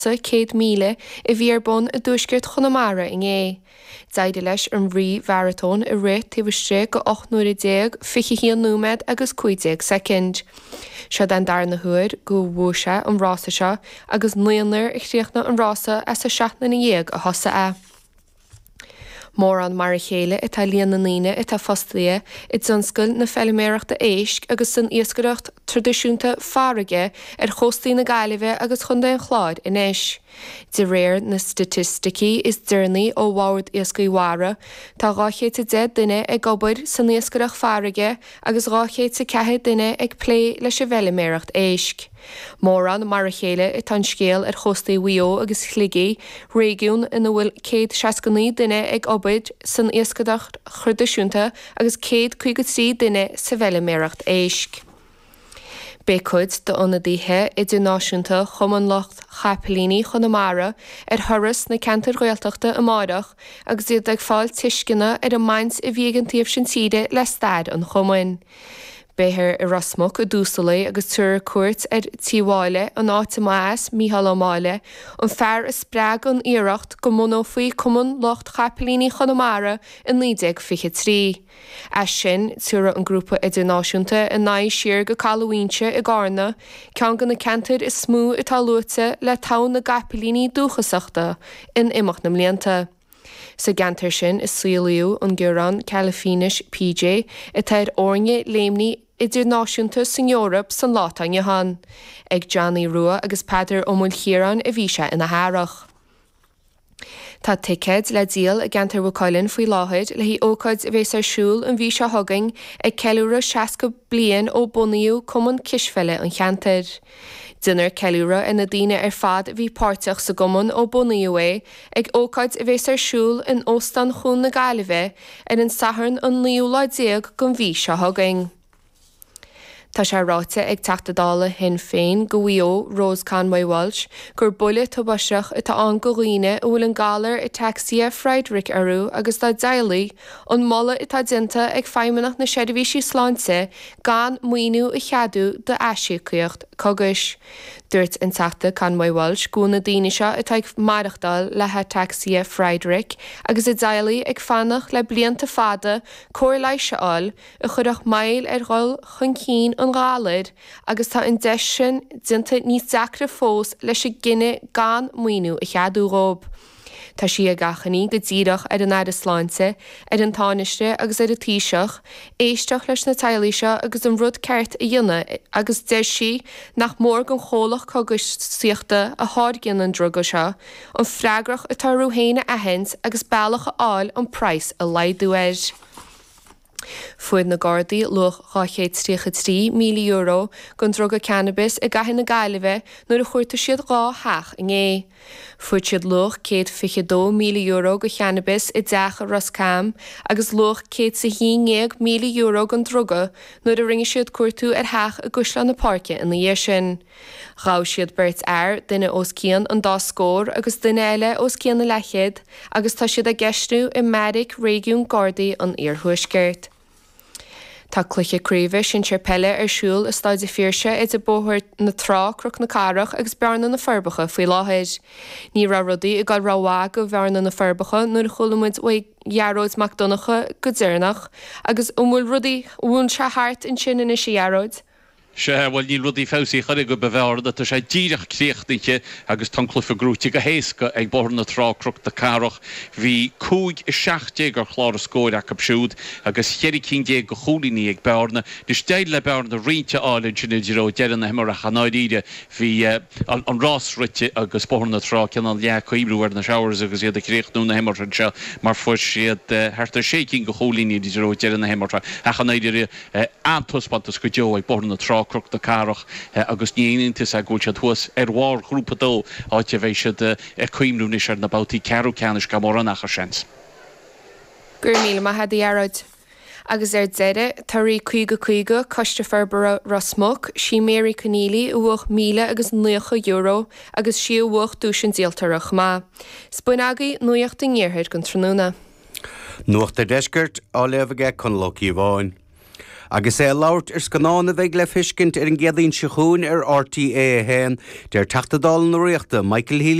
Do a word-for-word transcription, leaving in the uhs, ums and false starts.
céad míle I bhíarbun a dúisgurt Chonamara in é. Daide leis an rí marathon I rit taobhaiste go ocht nuair déag fiche híon númed agus cuideag second. Seo den dar na huair go bhúise an rása seo agus nuanar ag tríochna an rása as sa seaachna na dhéag a thosa é. Mór an mar chéile itá líon na níine itá fostlia I donscail na felliméireachta éisc agus san iascaireacht tradiisiúnta farraige ar chóstaí na gaiileh agus chunda an chláid in éis. De réir na statisticí is dúrnaí ó bhhaid iascaíhara tá ráchéad de duine ag gobair san iascaireacht farraige agus ráchéad sa cethe duine ag plé leis a felliméireacht éisc. Mór an mar chéile I tan scéal ar chóstaí Wio agus chligaí régiún ina bhfuil céad seascaní duine ag obaid san iascaireacht tradiisiúnta agus céad chuig trí duine sa felliméireacht éisc. Bécuid do ionadaithe idirnáisiúnta Chumann Locht Chapelíní Chonamara ar thuras na ceantar Gaeltachta amárach agus iad ag fáil tuiscina ar an mains I bhíogan taobh sin siide le staid an Chumann. Béthir I Rasmach a dúsalaí agus tuair cuairt ar tíháile an áta más Mícheál Ó Máile an fearr is spreag an iireacht go mná faoi Chumann Locht Chapelíní Chonamara in nídeag fiche trí. As sin tuaire an grúpa idirnáisiúnta in naigh siar go Calúínse I Garna ceann go na ceantar is smú itá luata le tann na Gapelíní dúchasachta in imeach na mblianta. Sa gantar sin is suiliú an gcuireann Calafínis P J itá ar orne léimní idirnáisiúnta san Eorop san látainne han, ag Johnny Rua agus Peadar Ó Mhuilchéireann a bhí sé ina hárach. Tá ticéid le díal a gantar bhuacáilinn faoi láthid le hí ócáid a bhés ar siúl an bhí se thugaing ag ceiliúra seaca bliain ó bunaíú Cumann Cisfeile an cheantar. Dunar ceiliúra ina daoine ar fad bhí páirteach sa Cumann ó bunaíú é ag ócáid a bhés ar siúl in óstan chun na Gaillimhe ar an sathairn an líú déag gon bhí se thugaing. Tá sé ráite ag teachtadála hin féin go bhío Rose Conway Walsh gur buile tubaseach itá an go riine a bhfuil an galar I taxia Friedrich arú agus tá daalaí an molla itá dinta ag feimimeach na seirbhísí sláinte gan muoinú I cheadú de eisiúchaocht cogus. Dúirt an teachta Conway Walsh gúna daoine seo itá ag maireachtáil lethe taxia Friedrich agus I daalaí ag fannach le blianta fada cóir lei seáil a chuireach mail ar gháil chun cín an gáalaid agus tá an deis sin dinta níos deacra fós leis a gine gan muoinú a cheadú rób. Tá si a gachaní go ddíireach ar an air sláinte ar an táneiste agus ar a tíiseach, éisteach leis na tailéise agus an rud ceart a dhéine agus deis si nach mór an chólach cogus suachta a háirgin an droga seo, an freigrach atá ruhéine ahens agus bailach a áil an price a leidúir. Fuair na Gardaí luach ráchéad trícha trí míle euro gon droga cannabis I gcaitheann na Gaillimhe nuair a chuirta siad rá theach in é. Fuair siad luach céad fiche dó míle euro go cannabis I deacha Roscam agus luach céad sa hínéag míle euro gon droga nuair a ringe siad cuairtú ar theach a gusla na parke in na dhé sin. Rá siad beirt air duine os cían an dá scór agus duine eile os cían na leichéad agus tá siad a geistú I Medic Régiún Gardaí an Iarthuaisceart. Tá cluiche críomh sin teirpeile ar siúl is stáid fíorse is a bóthir na trá cruch na carach agus bearna na forbacha faoi láthid. Ní ra rudaí I gáil ráhá go bhearna na forbacha nuair a chulamid ó dhearóid McDonacha go deireanach agus ó bhfuil rudaí bhún se thart in sin in sé dhearóid. Se bhfuil ní rudí fásaí chuir go bhhearda tá sé díireach críochtaige agus tan clufa grúte go héasca ag born na trácrocht de carach hí cúig I seachtdé gur chlár scóir ach siúd agus cheiricíndé go cholíní ag bearna dus déad le bearna rinte áilin sin idirró dean na himar a chanáidíide hí an rásrite agus born na trá cean an le chuimbrúar na seáras agus iad a críochtnú na himar an seo mar fu siad hertar sécinn go cholíní idirró dean na himar a chanáidir antuspantas go deo ag born na trá crach de carach agus níontas a gúil se thuas ar bhár grúpa dó áte bhéh siad a chuimrúnis ar na bátaí cearú ceannis go mór nach a sens. Gur míle mai head dhearóid. Agus ar deire tarí chuige chuige coiste ferbara Rasmach sí Mary Conneely u bhuach míle agus nuocha euro agus si u bhuach dúsin díaltarach má. Spúnagaí nuocht in níorthaid gon trúna. Nuachtar deisgurt á lehage chun lochaí bháin. Agus é láirt ar scanána bheith le fiscint ar an gcéadaín siúchún ar R T A a héin, deir teachtadáil nó riachta Michael Healy